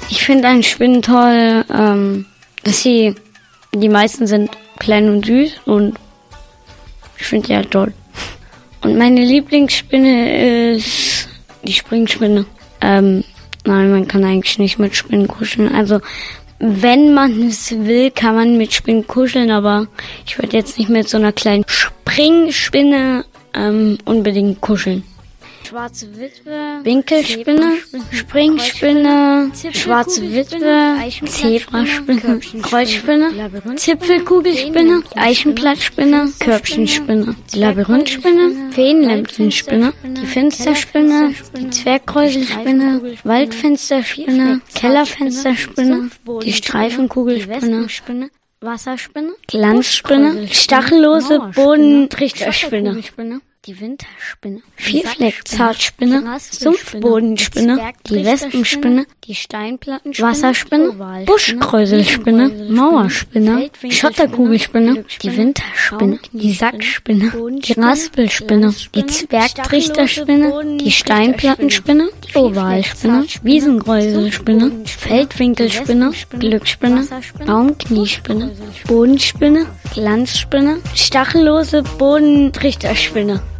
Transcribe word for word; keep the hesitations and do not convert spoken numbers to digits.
Ich finde an Spinnen toll, ähm, dass sie, die meisten sind klein und süß und ich finde die halt toll. Und meine Lieblingsspinne ist die Springspinne. Ähm, nein, man kann eigentlich nicht mit Spinnen kuscheln. Also, wenn man es will, kann man mit Spinnen kuscheln, aber ich würde jetzt nicht mit so einer kleinen Springspinne ähm, unbedingt kuscheln. Schwarze Witwe, Winkelspinne, Springspinne, schwarze Witwe, Zebraspinne, Kreuzspinne, Zipfelkugelspinne, Eichenblattspinne, Körbchenspinne, die Labyrinthspinne, Feenlämpchenspinne, die Finsterspinne, die Zwergkräuselspinne, Waldfensterspinne, Kellerfensterspinne, die Streifenkugelspinne, Wasserspinne, Glanzspinne, stachellose Bodentrichterspinne. Die Winterspinne, Vierfleckzartspinne, Sumpfbodenspinne, die Wespenspinne, die Steinplattenspinne, Wasserspinne, Buschkräuselspinne, Mauerspinne, Schotterkugelspinne, die Winterspinne, die Sackspinne, die Raspelspinne, die Zwergtrichterspinne, die Steinplattenspinne, die Ovalspinne, Wiesengräuselspinne, Feldwinkelspinne, Glücksspinne, Baumkniespinne, Bodenspinne, Glanzspinne, stachellose Bodentrichterspinne.